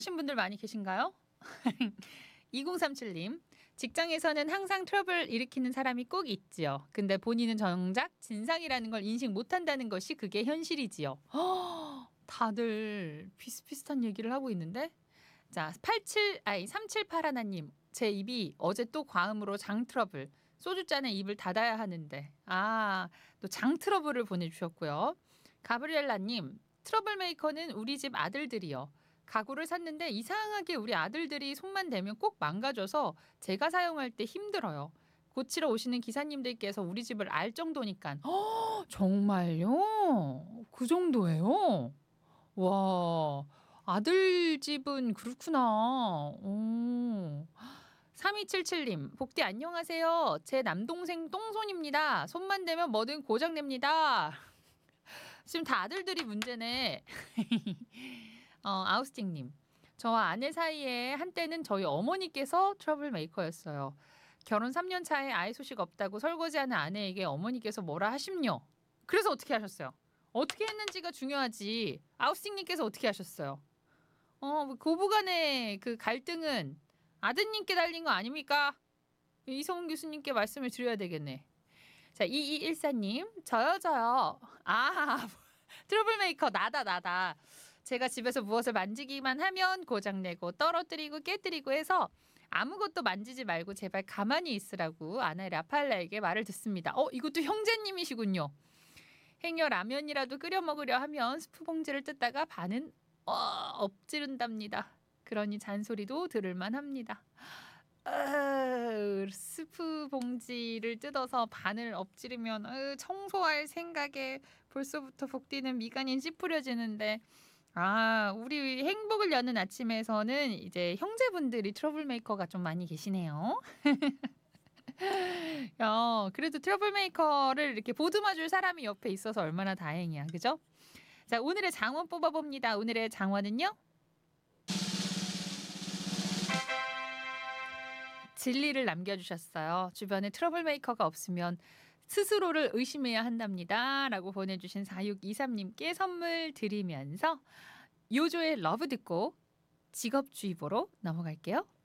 신 분들 많이 계신가요? 2037님, 직장에서는 항상 트러블 일으키는 사람이 꼭 있지요. 근데 본인은 정작 진상이라는 걸 인식 못한다는 것이 그게 현실이지요. 다들 비슷비슷한 얘기를 하고 있는데? 자, 3781 하나님, 제 입이 어제 또 과음으로 장 트러블. 소주잔에 입을 닫아야 하는데. 아, 또 장 트러블을 보내주셨고요. 가브리엘라님, 트러블 메이커는 우리 집 아들들이요. 가구를 샀는데 이상하게 우리 아들들이 손만 대면 꼭 망가져서 제가 사용할 때 힘들어요. 고치러 오시는 기사님들께서 우리 집을 알 정도니까. 정말요? 그 정도예요? 와, 아들 집은 그렇구나. 오. 3277님, 복디 안녕하세요. 제 남동생 똥손입니다. 손만 대면 뭐든 고장냅니다. 지금 다 아들들이 문제네. 아우스팅님, 저와 아내 사이에 한때는 저희 어머니께서 트러블 메이커였어요. 결혼 3년 차에 아이 소식 없다고 설거지하는 아내에게 어머니께서 뭐라 하심요. 그래서 어떻게 하셨어요? 어떻게 했는지가 중요하지. 아우스팅님께서 어떻게 하셨어요? 고부간의 그 갈등은 아드님께 달린 거 아닙니까? 이성훈 교수님께 말씀을 드려야 되겠네. 자, 2214님, 저요. 아, 트러블 메이커, 나다. 제가 집에서 무엇을 만지기만 하면 고장내고 떨어뜨리고 깨뜨리고 해서 아무것도 만지지 말고 제발 가만히 있으라고 아내 라팔라에게 말을 듣습니다. 이것도 형제님이시군요. 행여 라면이라도 끓여 먹으려 하면 스프 봉지를 뜯다가 반은 엎지른답니다. 그러니 잔소리도 들을만 합니다. 스프 봉지를 뜯어서 반을 엎지르면 청소할 생각에 벌써부터 복디는 미간이 찌푸려지는데 우리 행복을 여는 아침에서는 이제 형제분들이 트러블 메이커가 좀 많이 계시네요. 그래도 트러블 메이커를 이렇게 보듬어 줄 사람이 옆에 있어서 얼마나 다행이야. 그죠? 자, 오늘의 장원 뽑아봅니다. 오늘의 장원은요? 진리를 남겨주셨어요. 주변에 트러블 메이커가 없으면 스스로를 의심해야 한답니다. 라고 보내주신 4623님께 선물 드리면서 요조의 러브 듣고 직업주의보로 넘어갈게요.